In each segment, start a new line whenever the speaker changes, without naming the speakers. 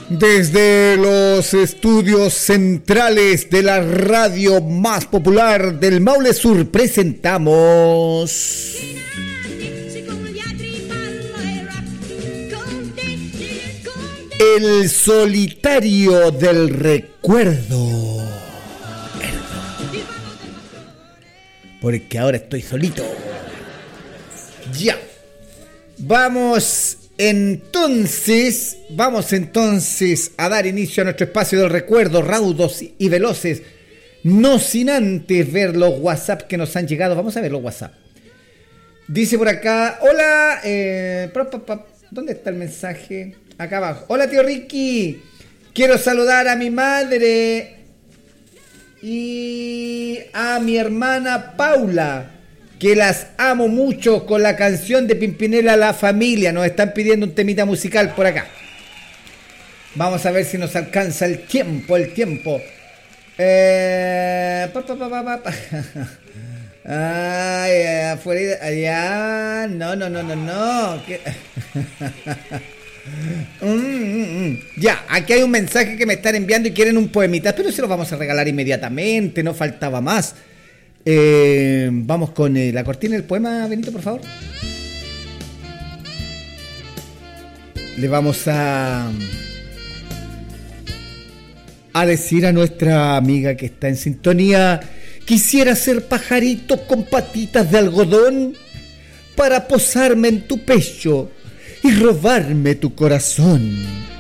Desde los estudios centrales de la radio más popular del Maule Sur presentamos El Solitario del Recuerdo. Porque ahora estoy solito. Ya. Vamos entonces a dar inicio a nuestro espacio del recuerdo, raudos y veloces, no sin antes ver los WhatsApp que nos han llegado. Vamos a ver los WhatsApp. Dice por acá, hola, ¿dónde está el mensaje? Acá abajo. Hola, tío Ricky, quiero saludar a mi madre y a mi hermana Paula, que las amo mucho, con la canción de Pimpinela La Familia. Nos están pidiendo un temita musical por acá. Vamos a ver si nos alcanza el tiempo. Ay, afuera, allá. No. Ya, aquí hay un mensaje que me están enviando y quieren un poemita, pero se lo vamos a regalar inmediatamente, no faltaba más. Vamos con la cortina del poema, Benito, por favor. Le vamos a decir a nuestra amiga que está en sintonía: quisiera ser pajarito con patitas de algodón para posarme en tu pecho y robarme tu corazón.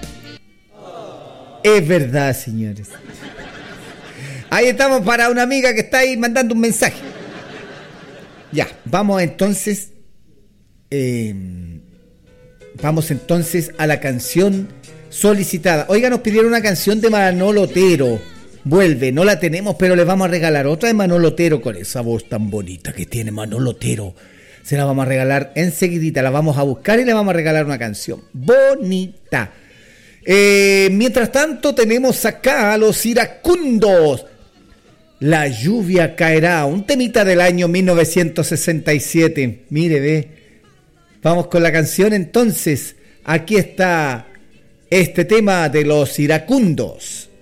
Es verdad, señores. Ahí estamos para una amiga que está ahí mandando un mensaje. Ya, vamos entonces a la canción solicitada. Oiga, nos pidieron una canción de Manolo Otero. Vuelve, no la tenemos, pero les vamos a regalar otra de Manolo Otero, con esa voz tan bonita que tiene Manolo Otero. Se la vamos a regalar enseguidita, la vamos a buscar y le vamos a regalar una canción bonita. Mientras tanto tenemos acá a los iracundos. La lluvia caerá, un temita del año 1967. Mire, ve. Vamos con la canción entonces. Aquí está este tema de los iracundos.